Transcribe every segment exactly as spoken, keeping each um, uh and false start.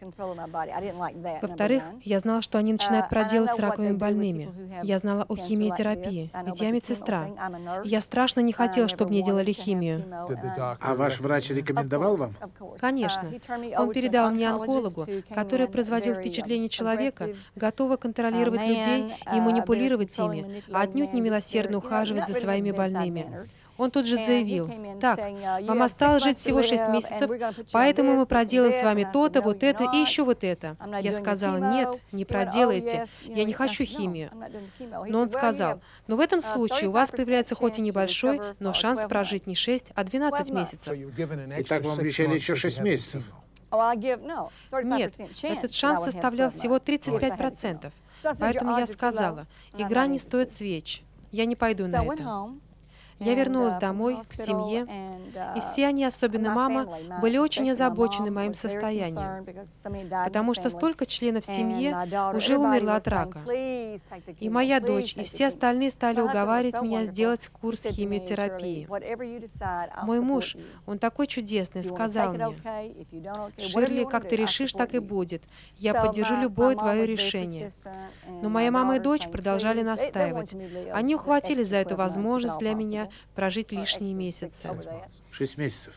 Во-вторых, я знала, что они начинают проделать с раковыми больными. Я знала о химиотерапии, ведь я медсестра. И я страшно не хотела, чтобы мне делали химию. А ваш врач рекомендовал вам? Конечно. Он передал мне онкологу, который производил впечатление человека, готового контролировать людей и манипулировать ими, а отнюдь не милосердно ухаживать за своими больными. Он тут же заявил: «Так, вам осталось жить всего шесть месяцев, поэтому мы проделаем с вами то-то, вот это и еще вот это». Я сказала: «Нет, не проделайте, я не хочу химию». Но он сказал: «Но в этом случае у вас появляется хоть и небольшой, но шанс прожить не шесть, а двенадцать месяцев». Итак, вам обещали еще шесть месяцев. Нет, этот шанс составлял всего тридцать пять процентов. Поэтому я сказала: «Игра не стоит свеч, я не пойду на это». Я вернулась домой, к семье, и все они, особенно мама, были очень озабочены моим состоянием, потому что столько членов семьи уже умерло от рака. И моя дочь, и все остальные стали уговаривать меня сделать курс химиотерапии. Мой муж, он такой чудесный, сказал мне: «Ширли, как ты решишь, так и будет. Я поддержу любое твое решение». Но моя мама и дочь продолжали настаивать. Они ухватились за эту возможность для меня прожить лишние месяцы. Шесть месяцев.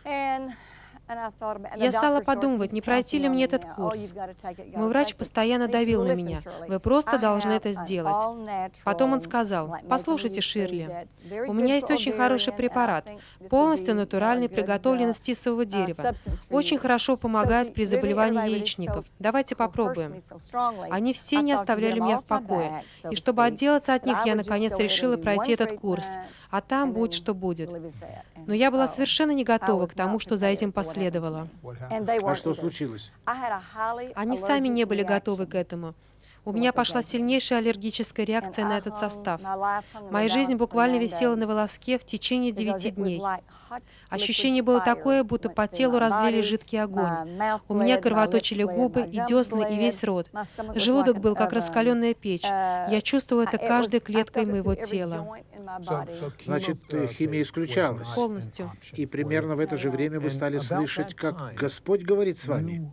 Я стала подумывать, не пройти ли мне этот курс. Мой врач постоянно давил на меня: «Вы просто должны это сделать». Потом он сказал: «Послушайте, Ширли, у меня есть очень хороший препарат, полностью натуральный, приготовлен из тисового дерева. Очень хорошо помогает при заболевании яичников. Давайте попробуем». Они все не оставляли меня в покое. И чтобы отделаться от них, я наконец решила пройти этот курс. А там будь что будет. Но я была совершенно не готова к тому, что за этим последовало. А что случилось? Они сами не были готовы к этому. У меня пошла сильнейшая аллергическая реакция на этот состав. Моя жизнь буквально висела на волоске в течение девяти дней. Ощущение было такое, будто по телу разлили жидкий огонь. У меня кровоточили губы и десны, и весь рот. Желудок был как раскаленная печь. Я чувствовала это каждой клеткой моего тела. Значит, химия исключалась. Полностью. И примерно в это же время вы стали слышать, как Господь говорит с вами.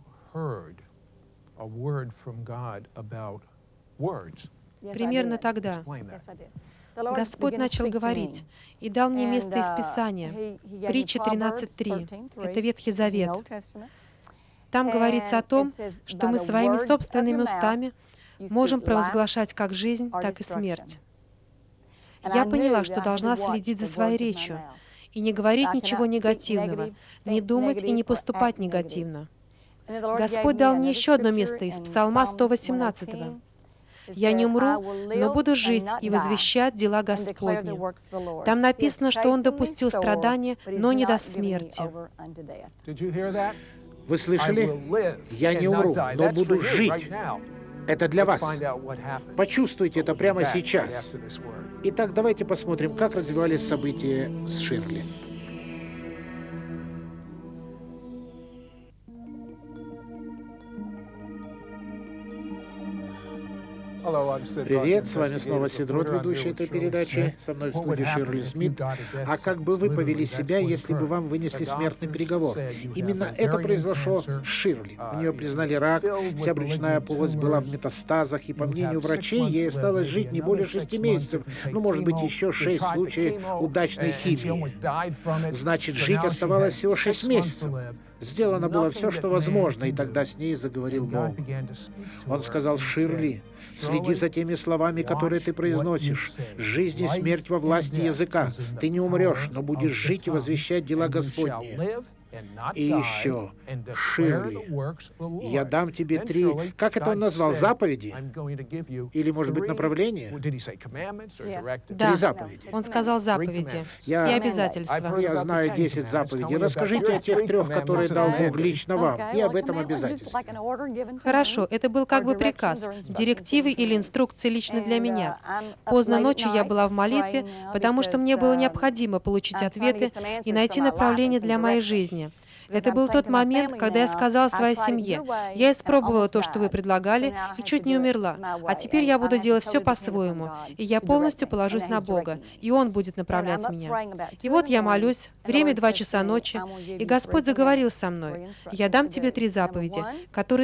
Примерно тогда Господь начал говорить и дал мне место из Писания. Притча тринадцать три. Это Ветхий Завет. Там говорится о том, что мы своими собственными устами можем провозглашать как жизнь, так и смерть. Я поняла, что должна следить за своей речью и не говорить ничего негативного, не думать и не поступать негативно. Господь дал мне еще одно место из Псалма сто восемнадцатого. «Я не умру, но буду жить и возвещать дела Господни». Там написано, что Он допустил страдания, но не до смерти. Вы слышали? «Я не умру, но буду жить». Это для вас. Почувствуйте это прямо сейчас. Итак, давайте посмотрим, как развивались события с Ширли. Привет, с вами снова Сидрот, ведущий этой передачи. Со мной в студии Ширли Смит. А как бы вы повели себя, если бы вам вынесли смертный приговор? Именно это произошло с Ширли. У нее признали рак, вся брюшная полость была в метастазах, и, по мнению врачей, ей осталось жить не более шести месяцев, ну, может быть, еще шесть случаев удачной химии. Значит, жить оставалось всего шесть месяцев. Сделано было все, что возможно, и тогда с ней заговорил Бог. Он сказал: «Ширли, следи за теми словами, которые ты произносишь. Жизнь и смерть во власти языка. Ты не умрешь, но будешь жить и возвещать дела Господни». И еще, Ширли, я дам тебе три, как это он назвал, заповеди? Или, может быть, направления? Да, Три заповеди. Он сказал заповеди Я, и обязательства. ну, я знаю десять заповедей. Расскажите о тех трех, которые дал Бог лично вам, и об этом обязательстве. Хорошо, это был как бы приказ, директивы или инструкции лично для меня. Поздно ночью я была в молитве, потому что мне было необходимо получить ответы и найти направление для моей жизни. Это был тот момент, когда я сказала своей семье: «Я испробовала то, что вы предлагали, и чуть не умерла. А теперь я буду делать все по-своему, и я полностью положусь на Бога, и Он будет направлять меня». И вот я молюсь, время два часа ночи, и Господь заговорил со мной: «Я дам тебе три заповеди, которые